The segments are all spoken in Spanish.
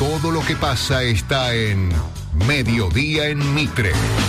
Todo lo que pasa está en Mediodía en Mitre.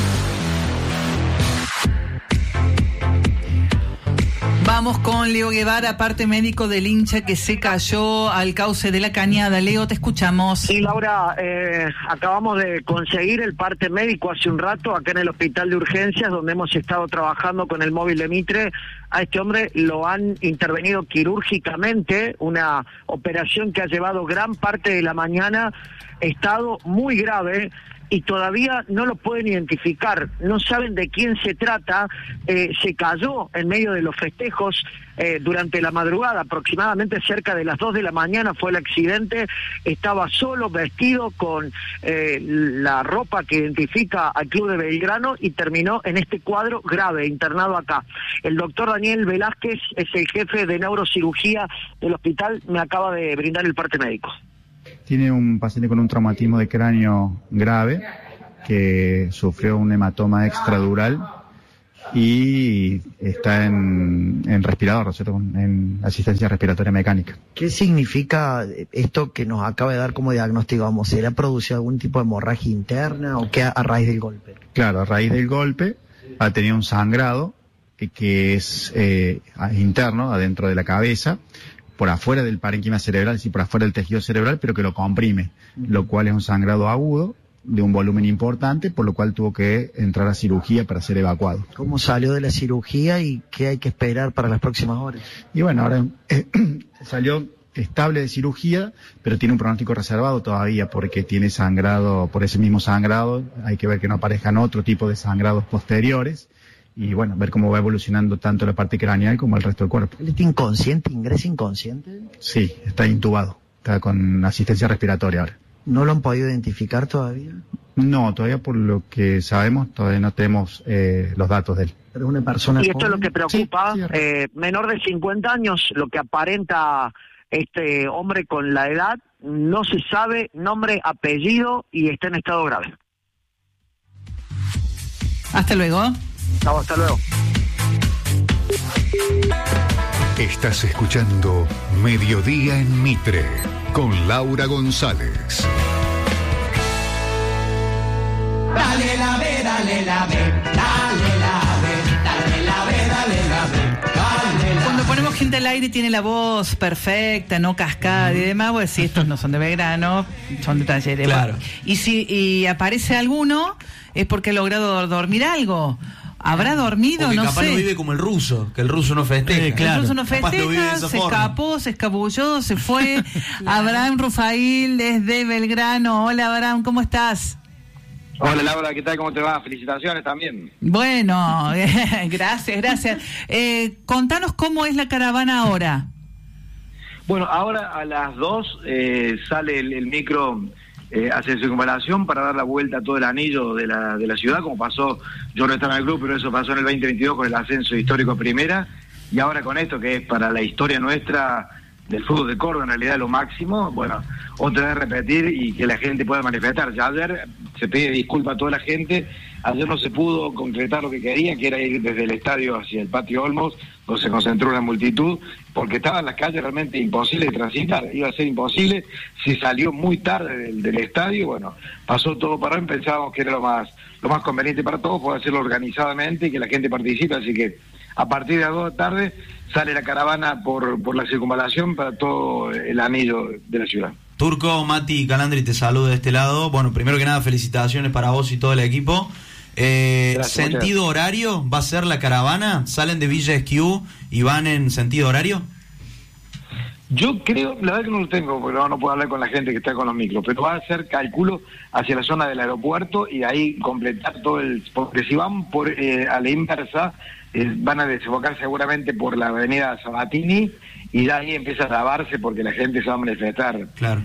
Vamos con Leo Guevara, parte médico del hincha que se cayó al cauce de la Cañada. Leo, te escuchamos. Sí, Laura, acabamos de conseguir el parte médico hace un rato acá en el hospital de urgencias, donde hemos estado trabajando con el móvil de Mitre. A este hombre lo han intervenido quirúrgicamente, una operación que ha llevado gran parte de la mañana, estado muy grave, y todavía no lo pueden identificar, no saben de quién se trata. Se cayó en medio de los festejos durante la madrugada, aproximadamente cerca de las 2 de la mañana fue el accidente. Estaba solo, vestido con la ropa que identifica al club de Belgrano, y terminó en este cuadro grave, internado acá. El doctor Daniel Velázquez es el jefe de neurocirugía del hospital, me acaba de brindar el parte médico. Tiene un paciente con un traumatismo de cráneo grave que sufrió un hematoma extradural y está en respirador, ¿cierto? En asistencia respiratoria mecánica. ¿Qué significa esto que nos acaba de dar como diagnóstico? ¿Será producido algún tipo de hemorragia interna o qué a raíz del golpe? Claro, a raíz del golpe ha tenido un sangrado que es interno, adentro de la cabeza, por afuera del parénquima cerebral, es decir, por afuera del tejido cerebral, pero que lo comprime, lo cual es un sangrado agudo de un volumen importante, por lo cual tuvo que entrar a cirugía para ser evacuado. ¿Cómo salió de la cirugía y qué hay que esperar para las próximas horas? Y bueno, ahora salió estable de cirugía, pero tiene un pronóstico reservado todavía porque tiene sangrado, por ese mismo sangrado, hay que ver que no aparezcan otro tipo de sangrados posteriores. Y bueno, ver cómo va evolucionando tanto la parte craneal como el resto del cuerpo. ¿Él está inconsciente, ingresa inconsciente? Sí, está intubado, está con asistencia respiratoria ahora. ¿No lo han podido identificar todavía? No, todavía por lo que sabemos, todavía no tenemos los datos de él. Pero es una persona y joven. esto es lo que preocupa, sí, menor de 50 años, lo que aparenta este hombre con la edad, no se sabe nombre, apellido y está en estado grave. Hasta luego. Chao, hasta luego. Estás escuchando Mediodía en Mitre con Laura González. Dale la ve, dale la ve, dale la ve, dale la ve, dale la ve, dale la. Cuando ponemos gente al aire tiene la voz perfecta, no cascada y demás, pues si estos no son de Belgrano, son de Talleres. Claro. Y si aparece alguno es porque ha logrado dormir algo. ¿Habrá dormido? Porque no capaz sé. no vive como el ruso, que el ruso no festeja. Claro. El ruso no festeja, se forma. escapó, se escabulló, se fue. Abraham Rufail desde Belgrano. Hola Abraham, ¿cómo estás? Hola Laura, ¿qué tal? ¿Cómo te va? Felicitaciones también. Bueno, gracias. Contanos cómo es la caravana ahora. Bueno, ahora a las 2 sale el micro hacia su circunvalación para dar la vuelta a todo el anillo de la ciudad, como pasó, yo no estaba en el club, pero eso pasó en el 2022 con el ascenso histórico a primera, y ahora con esto que es para la historia nuestra del fútbol de Córdoba, en realidad lo máximo. Bueno, otra vez repetir y que la gente pueda manifestar. Ya ayer se pide disculpas a toda la gente, ayer no se pudo concretar lo que querían, que era ir desde el estadio hacia el Patio Olmos, donde se concentró una multitud, porque estaban las calles realmente imposibles de transitar, iba a ser imposible. Si salió muy tarde del estadio, bueno, pasó todo para hoy, pensábamos que era lo más conveniente para todos, poder hacerlo organizadamente y que la gente participe, así que a partir de las 2 de la tarde sale la caravana por la circunvalación para todo el anillo de la ciudad. Turco, Mati, Calandri, te saludo de este lado. Bueno, primero que nada, felicitaciones para vos y todo el equipo. Gracias, ¿Sentido horario va a ser la caravana? ¿Salen de Villa Esquiú y van en sentido horario? Yo creo, la verdad que no lo tengo, porque no puedo hablar con la gente que está con los micros, pero va a ser, calculo, hacia la zona del aeropuerto y de ahí completar todo porque si van a la inversa, van a desembocar seguramente por la avenida Sabatini y de ahí empieza a lavarse porque la gente se va a manifestar. Claro.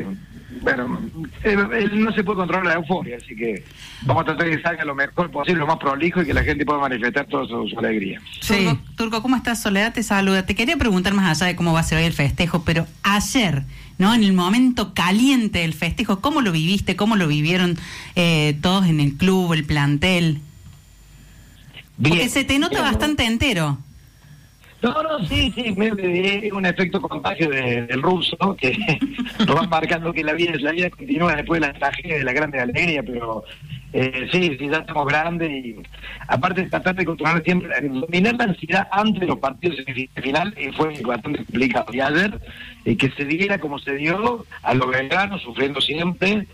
No se puede controlar la euforia, así que vamos a tratar de que salga lo mejor posible, lo más prolijo y que la gente pueda manifestar toda su alegría. Sí. Turco, ¿cómo estás? Soledad te saluda. Te quería preguntar más allá de cómo va a ser hoy el festejo, pero ayer, ¿no? En el momento caliente del festejo, ¿cómo lo viviste? ¿Cómo lo vivieron todos en el club, el plantel? Porque se te nota bastante entero. No, sí, es un efecto contagio del ruso, ¿no? Que nos va marcando que la vida continúa después de la tragedia, de la grande alegría, pero sí, ya estamos grandes y aparte tratar de controlar siempre, dominar la ansiedad antes de los partidos final fue bastante complicado. Y ayer, que se diera como se dio, a los belgranos, sufriendo siempre,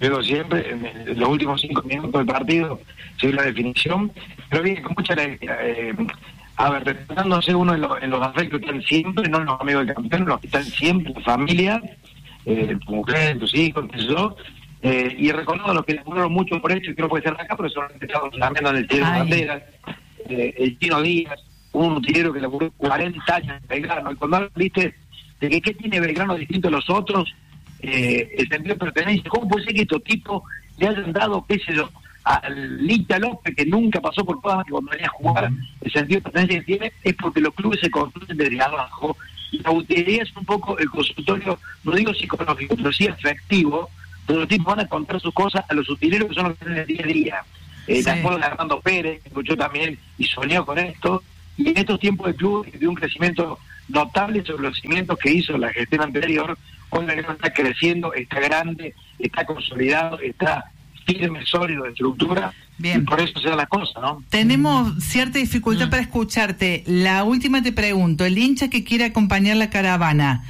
en los últimos 5 minutos del partido se dio la definición, pero bien, con mucha alegría. A ver, respetándose uno en los afectos que están siempre, no en los amigos del campeón, los que están siempre, tu familia, tu mujer, tus hijos, qué sé yo, y recordando a los que les murieron mucho por eso, y que no puede ser acá, pero son estados también en el Chile Banderas, el Chino Díaz, un utilero que le murió 40 años en Belgrano, y cuando viste de que qué tiene Belgrano distinto a los otros, el sentido de pertenencia, ¿cómo puede ser que estos tipos le hayan dado, qué sé yo, al Lita López, que nunca pasó por todas, que cuando venía a jugar, el sentido de pertenencia que tiene es porque los clubes se construyen desde abajo, y la utilería es un poco el consultorio, no digo psicológico, pero sí afectivo, donde los tipos van a contar sus cosas a los utileros que son los que tienen el día a día. Me acuerdo de Armando Pérez, que escuchó también y soñó con esto, y en estos tiempos de club de un crecimiento notable sobre los cimientos que hizo la gestión anterior, hoy la está creciendo, está grande, está consolidado, está firme, sólido de estructura. Bien. Y por eso se da la cosa, ¿no? Tenemos cierta dificultad para escucharte. La última te pregunto, el hincha que quiere acompañar la caravana,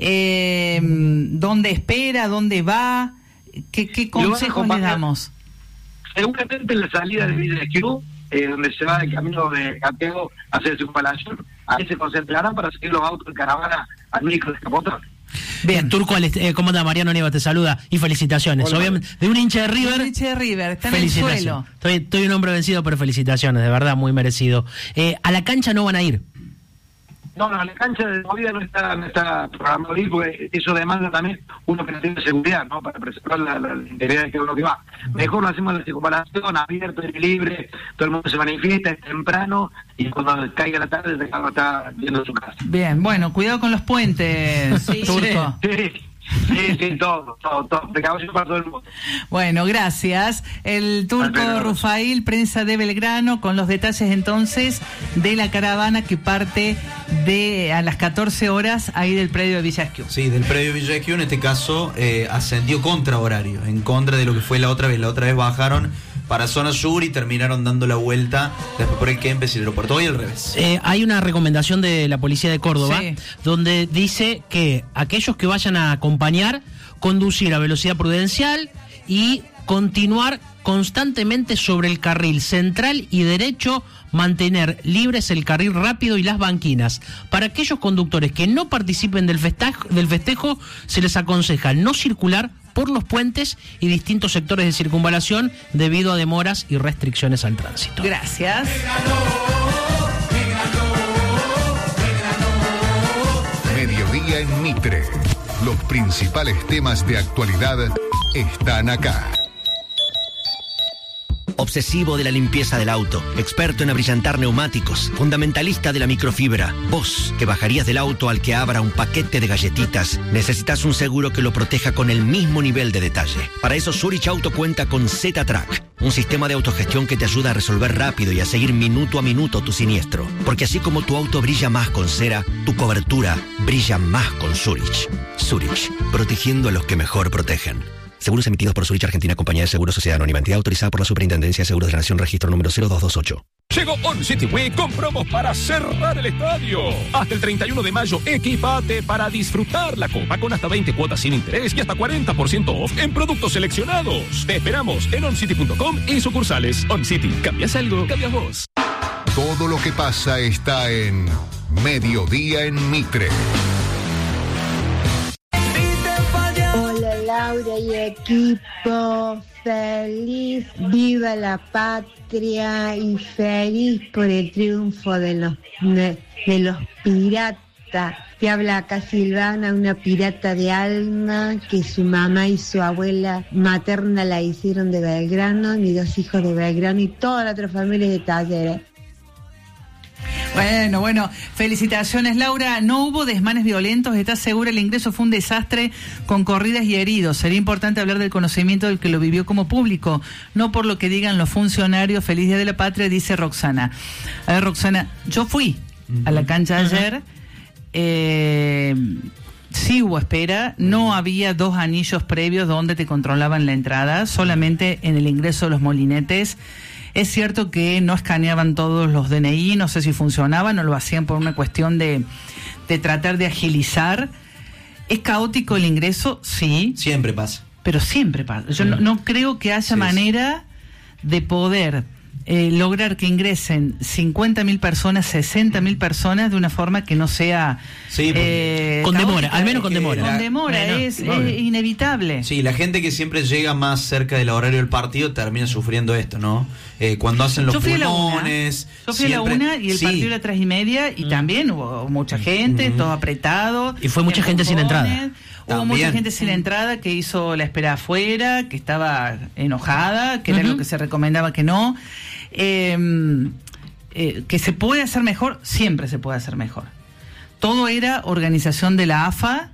¿dónde espera? ¿Dónde va? ¿Qué consejos le damos? Seguramente en la salida de Villa Esquiú, donde se va el camino de Santiago hacia el circunvalación, ahí se concentrarán para seguir los autos de caravana al micro de Capotón. Bien, Turco, ¿cómo anda? Mariano Nieva te saluda y felicitaciones. Hola. Obviamente, de un hincha de River. Un hincha de River, está en el suelo. Estoy un hombre vencido, pero felicitaciones, de verdad, muy merecido. ¿A la cancha no van a ir? No, la cancha de movida no está programado ir, porque eso demanda también uno que no tiene seguridad, ¿no? Para preservar la integridad de que uno que va. Mejor lo hacemos en la circunvalación, abierto, libre, todo el mundo se manifiesta, es temprano, y cuando caiga la tarde, el carro está viendo su casa. Bien, bueno, cuidado con los puentes, Turco. Sí, todo, precaución para todo el mundo. Bueno, gracias. El Turco Rufail, prensa de Belgrano, con los detalles entonces de la caravana que parte a las 14 horas ahí del predio de Villa Esquiú. Sí, del predio de Villa Esquiú, en este caso ascendió contra horario, en contra de lo que fue la otra vez. La otra vez bajaron para zona sur y terminaron dando la vuelta después por el Kempes y el aeropuerto, hoy al revés. Hay una recomendación de la policía de Córdoba, donde dice que aquellos que vayan a acompañar, conducir a velocidad prudencial y continuar constantemente sobre el carril central y derecho, mantener libres el carril rápido y las banquinas. Para aquellos conductores que no participen del festejo, se les aconseja no circular por los puentes y distintos sectores de circunvalación debido a demoras y restricciones al tránsito. Gracias. Mediodía en Mitre. Los principales temas de actualidad están acá. Obsesivo de la limpieza del auto, experto en abrillantar neumáticos, fundamentalista de la microfibra. Vos, que bajarías del auto al que abra un paquete de galletitas, necesitas un seguro que lo proteja con el mismo nivel de detalle. Para eso Zurich Auto cuenta con Z-Track, un sistema de autogestión que te ayuda a resolver rápido y a seguir minuto a minuto tu siniestro. Porque así como tu auto brilla más con cera, tu cobertura brilla más con Zurich. Zurich, protegiendo a los que mejor protegen. Seguros emitidos por Zurich Argentina, Compañía de Seguros, Sociedad Anónima, entidad autorizada por la Superintendencia de Seguros de la Nación, registro número 0228. Llegó On City Week con promos para cerrar el estadio. Hasta el 31 de mayo, equipate para disfrutar la Copa con hasta 20 cuotas sin interés y hasta 40% off en productos seleccionados. Te esperamos en oncity.com y sucursales. On City, cambias algo, cambias vos. Todo lo que pasa está en Mediodía en Mitre. Laura y equipo, feliz, viva la patria y feliz por el triunfo de los piratas. Te habla acá Silvana, una pirata de alma, que su mamá y su abuela materna la hicieron de Belgrano, mis 2 hijos de Belgrano y toda la otra familia de Talleres. Bueno, felicitaciones, Laura. No hubo desmanes violentos, ¿estás segura? El ingreso fue un desastre con corridas y heridos. Sería importante hablar del conocimiento del que lo vivió como público, no por lo que digan los funcionarios. Feliz Día de la Patria, dice Roxana. A ver, Roxana, yo fui a la cancha ayer. Sí hubo espera, no había 2 anillos previos donde te controlaban la entrada, solamente en el ingreso de los molinetes. Es cierto que no escaneaban todos los DNI, no sé si funcionaban o lo hacían por una cuestión de tratar de agilizar. ¿Es caótico el ingreso? Sí. Siempre pasa. Pero siempre pasa. Yo no creo que haya manera de poder lograr que ingresen 50.000 personas, 60.000 personas de una forma que no sea con demora, al menos con demora. Con demora, es inevitable. Sí, la gente que siempre llega más cerca del horario del partido termina sufriendo esto, ¿no? Cuando hacen los pulmones. Yo fui a la 1 y el partido era 3:30 y también hubo mucha gente, todo apretado. Y fue mucha gente sin entrada. Hubo mucha gente sin entrada que hizo la espera afuera, que estaba enojada, que era lo que se recomendaba que no. Que se puede hacer mejor, siempre se puede hacer mejor. Todo era organización de la AFA.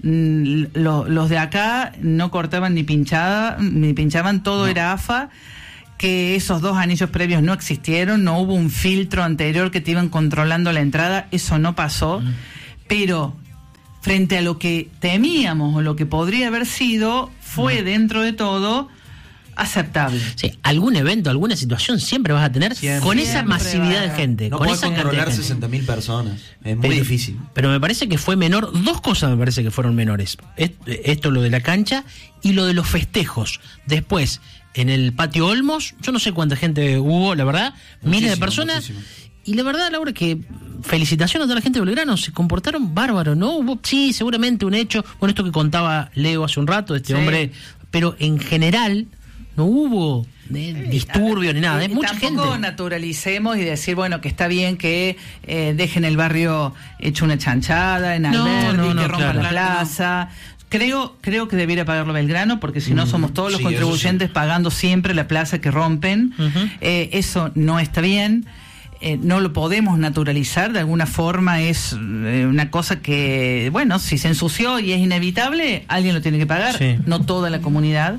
Los de acá no cortaban ni pinchaban, todo era AFA. Que esos 2 anillos previos no existieron, no hubo un filtro anterior que te iban controlando la entrada, eso no pasó. Pero frente a lo que temíamos o lo que podría haber sido, fue dentro de todo aceptable. Sí, algún evento, alguna situación siempre vas a tener con esa masividad de gente. No con podés esa controlar 60.000 personas. Es muy difícil. Pero me parece que fue menor. 2 cosas me parece que fueron menores. Esto, lo de la cancha y lo de los festejos. Después, en el patio Olmos, yo no sé cuánta gente hubo, la verdad, miles de personas. Muchísimo. Y la verdad, Laura, que felicitaciones a toda la gente de Belgrano, se comportaron bárbaros, ¿no? Hubo, sí, seguramente un hecho, con esto que contaba Leo hace un rato, de este hombre, pero en general no hubo disturbio ni nada, mucha gente. Tampoco naturalicemos y decir, bueno, que está bien que dejen el barrio hecho una chanchada en Alberdi, que rompan la plaza. Creo que debiera pagarlo Belgrano, porque si no somos todos los contribuyentes pagando siempre la plaza que rompen. Eso no está bien. No lo podemos naturalizar, de alguna forma es una cosa que, bueno, si se ensució y es inevitable, alguien lo tiene que pagar, no toda la comunidad.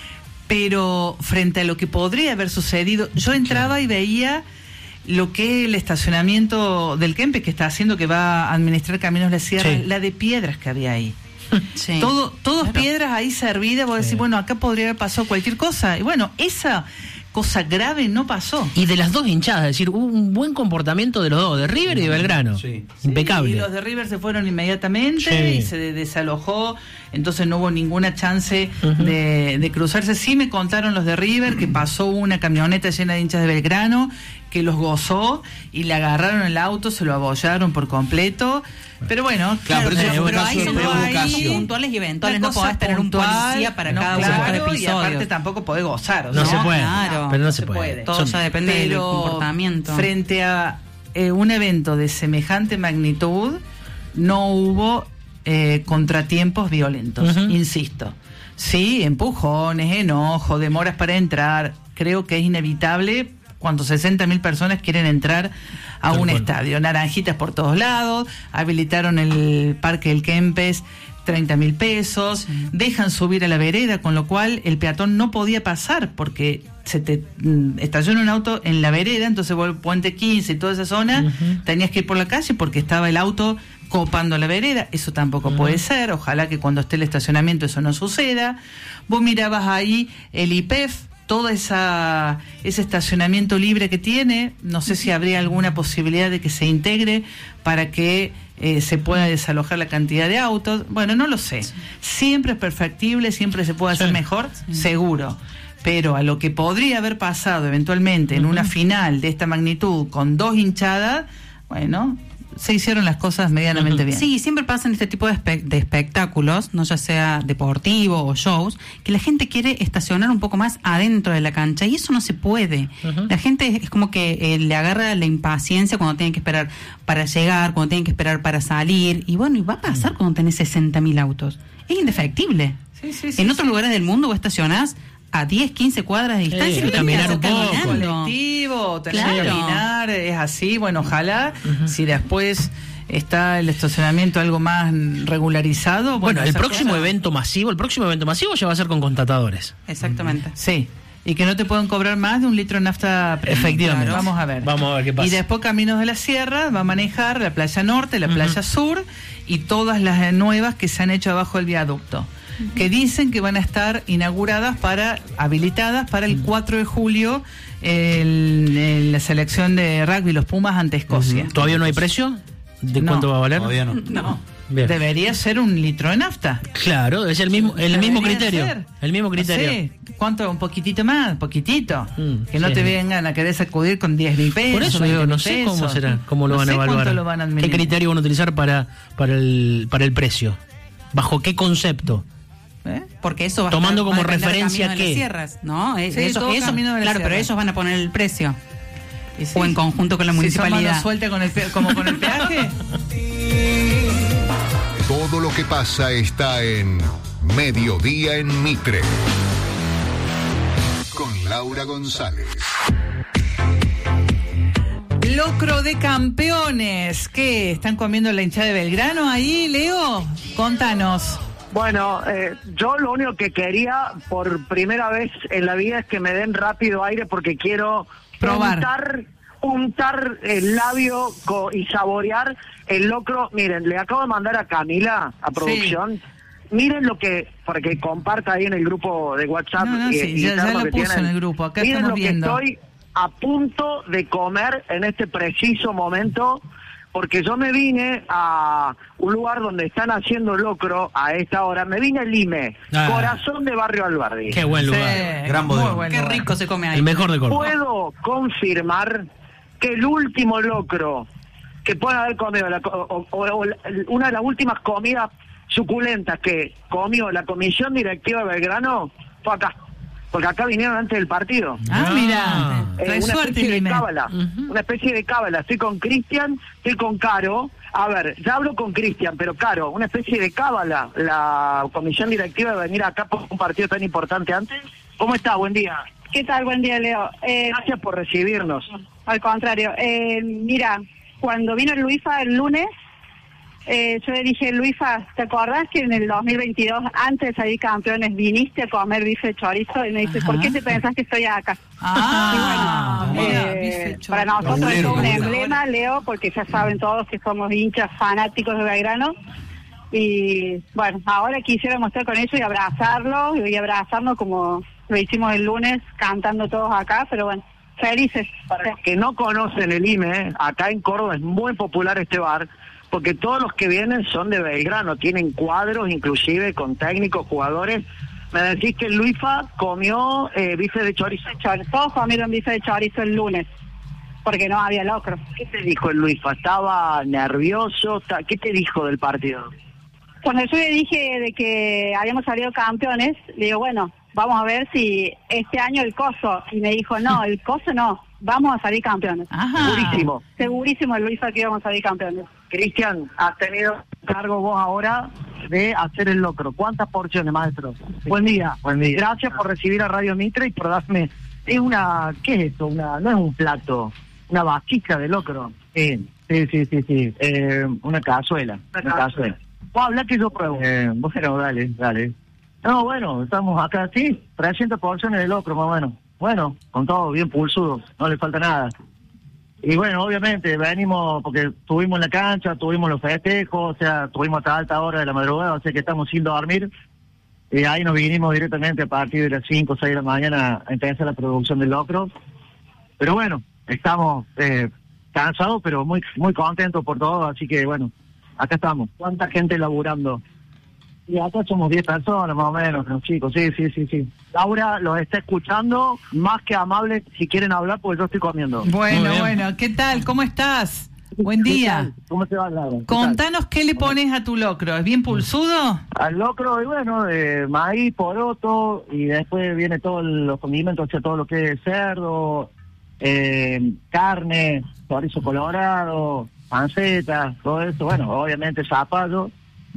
Pero frente a lo que podría haber sucedido, yo entraba y veía lo que el estacionamiento del Kempes que está haciendo, que va a administrar Caminos La Sierra, la de piedras que había ahí. Todos piedras ahí servidas, vos decís, bueno, acá podría haber pasado cualquier cosa. Y bueno, esa cosa grave no pasó. Y de las 2 hinchadas, es decir, hubo un buen comportamiento de los 2, de River y de Belgrano. Impecable. Y los de River se fueron inmediatamente y se desalojó, entonces no hubo ninguna chance de cruzarse. Sí me contaron los de River que pasó una camioneta llena de hinchas de Belgrano, que los gozó y le agarraron el auto, se lo abollaron por completo. Pero bueno, pero ahí son cosas puntuales y eventuales, no podés tener un policía para cada uno de los episodios. Y aparte tampoco podés gozar. No se puede, pero no se puede. Todo ya depende del comportamiento. Frente a un evento de semejante magnitud, no hubo contratiempos violentos, insisto. Sí, empujones, enojo, demoras para entrar. Creo que es inevitable cuando 60.000 personas quieren entrar a un estadio. Naranjitas por todos lados, habilitaron el Parque del Kempes, 30.000 pesos, dejan subir a la vereda, con lo cual el peatón no podía pasar porque se te estalló en un auto en la vereda, entonces vos Puente 15 y toda esa zona, tenías que ir por la calle porque estaba el auto copando la vereda. Eso tampoco puede ser, ojalá que cuando esté el estacionamiento eso no suceda. Vos mirabas ahí el IPEF, todo ese estacionamiento libre que tiene, no sé si habría alguna posibilidad de que se integre para que se pueda desalojar la cantidad de autos. Bueno, no lo sé. Siempre es perfectible, siempre se puede hacer mejor, seguro. Pero a lo que podría haber pasado eventualmente en una final de esta magnitud con 2 hinchadas, bueno, se hicieron las cosas medianamente bien. Sí, siempre pasan este tipo de espectáculos, no ya sea deportivo o shows, que la gente quiere estacionar un poco más adentro de la cancha y eso no se puede. La gente es como que le agarra la impaciencia cuando tienen que esperar para llegar, cuando tienen que esperar para salir, y bueno, y va a pasar cuando tenés 60.000 autos. Es indefectible. En otros lugares del mundo vos estacionás a 10, 15 cuadras de distancia y caminar un poco. Colectivo, tenés que caminar, es así. Bueno, ojalá, si después está el estacionamiento algo más regularizado. Bueno, el próximo evento masivo ya va a ser con constatadores. Exactamente. Sí. y que no te pueden cobrar más de 1 litro de nafta premium. Efectivamente. Claro, vamos a ver qué pasa. Y después Caminos de la Sierra va a manejar la playa norte, la playa sur y todas las nuevas que se han hecho abajo del viaducto, que dicen que van a estar habilitadas para el 4 de julio en la selección de rugby, los Pumas ante Escocia. ¿Todavía no hay precio? ¿De cuánto va a valer? Todavía no. No. Bien. Debería ser 1 litro de nafta. Claro, es el mismo criterio. Ser. El mismo criterio. No sé, ¿cuánto? Un poquitito más, poquitito. Que no sí. te vengan a querer sacudir con 10.000 pesos. Por eso digo, no sé cómo será, cómo lo van a evaluar. Cuánto lo van a ¿Qué administrar. criterio van a utilizar para el precio? ¿Bajo qué concepto? Porque eso va tomando a como depender de referencia Camino de qué. las Sierras, ¿no? Sí, Eso, todo Camino de las claro, pero Sierras. ellos van a poner el precio. Sí. O en conjunto con la municipalidad. Si son mano suelta como con el peaje. Todo lo que pasa está en Mediodía en Mitre. Con Laura González. Locro de campeones. ¿Qué? ¿Están comiendo la hinchada de Belgrano ahí, Leo? Contanos. Bueno, yo lo único que quería por primera vez en la vida es que me den rápido aire porque quiero probar. Untar el labio y saborear el locro. Miren, le acabo de mandar a Camila, a producción. Sí. Miren lo que, para que comparta ahí en el grupo de WhatsApp. Ya lo puso en el grupo. Acá miren estamos lo viendo. que estoy a punto de comer en este preciso momento, porque yo me vine a un lugar donde están haciendo locro a esta hora. Me vine a Lime, corazón de Barrio Alberdi. Qué buen lugar. Sí, gran bodegón. Qué rico se come ahí. El mejor de Córdoba. Puedo confirmar que el último locro que puedan haber comido, una de las últimas comidas suculentas que comió la comisión directiva de Belgrano fue acá. Porque acá vinieron antes del partido. Mira, trae una suerte, especie de Lime. cábala. Una especie de cábala. Estoy con Cristian, estoy con Caro. A ver, ya hablo con Cristian, pero Caro, una especie de cábala. La comisión directiva de venir acá por un partido tan importante antes. ¿Cómo está? Buen día. ¿Qué tal? Buen día, Leo. Gracias por recibirnos. Al contrario. Mira, cuando vino Luifa el lunes, yo le dije, Luifa, ¿te acordás que en el 2022, antes de salir campeones, viniste a comer bife de chorizo? Y me dice, ¿por qué te pensás que estoy acá? Y bueno, para nosotros es un emblema, Leo, porque ya saben todos que somos hinchas fanáticos de Belgrano. Y bueno, ahora quisiéramos estar con ellos y abrazarlos, y abrazarnos como lo hicimos el lunes, cantando todos acá, pero bueno, felices. Para los que no conocen el IME, acá en Córdoba es muy popular este bar, porque todos los que vienen son de Belgrano, tienen cuadros inclusive con técnicos, jugadores. Me decís que Luifa comió bife de chorizo. Todos comieron bife de chorizo el lunes, porque no había locro. ¿Qué te dijo el Luifa? ¿Estaba nervioso? ¿Qué te dijo del partido? Cuando yo le dije de que habíamos salido campeones, le digo, bueno, vamos a ver si este año el coso. Y me dijo, no, el coso no, vamos a salir campeones. Segurísimo. Segurísimo el Luifa que íbamos a salir campeones. Cristian, has tenido cargo vos ahora de hacer el locro. ¿Cuántas porciones, maestro? Sí. Buen día. Buen día. Gracias por recibir a Radio Mitre y por darme... ¿Qué es esto? No es un plato, una vasija de locro. Sí. Una cazuela. Una cazuela. ¿Vos hablar que yo pruebo? Bueno, dale. No, bueno, estamos acá, sí, 300 porciones de locro, más o menos. Bueno, con todo bien pulsudo, no le falta nada. Y bueno, obviamente, venimos, porque estuvimos en la cancha, tuvimos los festejos, o sea, estuvimos hasta alta hora de la madrugada, o sea que estamos sin dormir. Y ahí nos vinimos directamente a partir de las 5 o 6 de la mañana a empezar la producción del locro. Pero bueno, estamos cansados, pero muy contentos por todo, así que bueno, acá estamos. ¿Cuánta gente laburando? Y acá somos 10 personas más o menos, los chicos, sí. Laura los está escuchando, más que amable si quieren hablar, porque yo estoy comiendo. Bueno, ¿qué tal? ¿Cómo estás? Buen día. ¿Cómo te va, Laura? Contanos qué le pones a tu locro, ¿es bien pulsudo? Al locro, y bueno, maíz, poroto, y después viene todos los condimentos, o sea, todo lo que es cerdo, carne, chorizo colorado, panceta, todo eso, bueno, obviamente zapallo.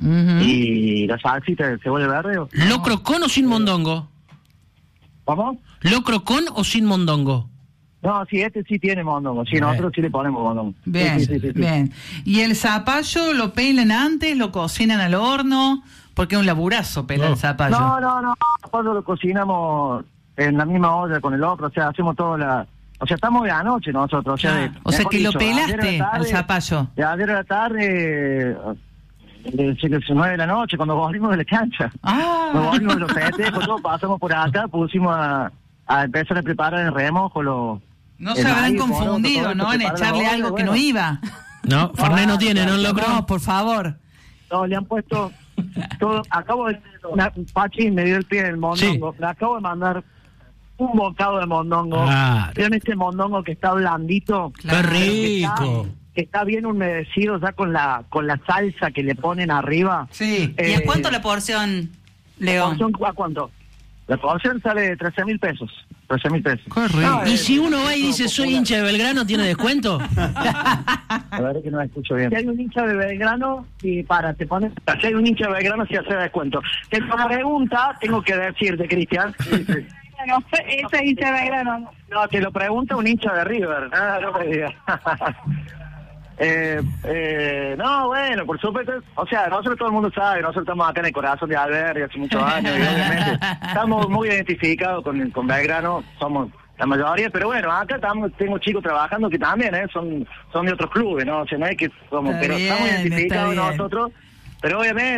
Y la salsita de cebolla verde. ¿Locro con o sin mondongo? ¿Cómo? ¿Locro con o sin mondongo? No, sí, este sí tiene mondongo. Sí, nosotros sí le ponemos mondongo. Bien, sí. Bien. ¿Y el zapallo lo pelan antes, lo cocinan al horno? Porque es un laburazo pelar el zapallo. No. El zapallo lo cocinamos en la misma olla con el otro, o sea, hacemos todo o sea, estamos de anoche nosotros, o sea, O sea que lo pelaste tarde, al zapallo. De ayer a la tarde, de 9 de la noche, cuando volvimos de la cancha. Nos volvimos de los festejos, todos pasamos por acá, pusimos a empezar a preparar el remojo, No se habrán confundido, ¿no? En echarle algo que no iba. No, Fernet no tiene, ¿no, loco? No, por favor. No, le han puesto todo. Acabo de... Pachi me dio el pie en el mondongo. Le acabo de mandar un bocado de mondongo. ¿Vieron este mondongo que está blandito? ¡Qué rico! Que está bien humedecido ya con la salsa que le ponen arriba. Sí. ¿Y a cuánto la porción, Leo? ¿A cuánto? La porción sale de 13.000 pesos. 13.000 pesos. ¿Y si uno va y dice soy hincha de Belgrano, tiene descuento? La verdad que no la escucho bien. Si hay un hincha de Belgrano, te pones... Si hay un hincha de Belgrano, sí hace descuento. Tengo una pregunta, tengo que decirte, Cristian. Bueno, ese hincha de Belgrano. No, te lo pregunta un hincha de River. No me digas. No, bueno, por supuesto, o sea, nosotros todo el mundo sabe, nosotros estamos acá en el corazón de Alberdi hace muchos años y obviamente estamos muy identificados con Belgrano, somos la mayoría, pero bueno, acá tengo chicos trabajando que también son de otros clubes, ¿no? O sea, no es que somos, pero estamos identificados nosotros, pero obviamente